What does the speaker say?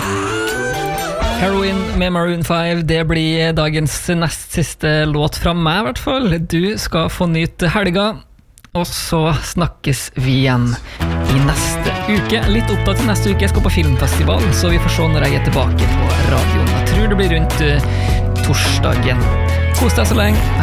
Heroin med Maroon 5, det blir dagens nest siste låt fra meg I hvert fall. Du skal få nyte helga, og så snakkes vi igjen I neste uke. Litt opptatt til neste uke, jeg skal på filmfestival, så vi får se når jeg tilbake på radioen. Jeg tror det blir rundt torsdagen. Kos deg så lenge.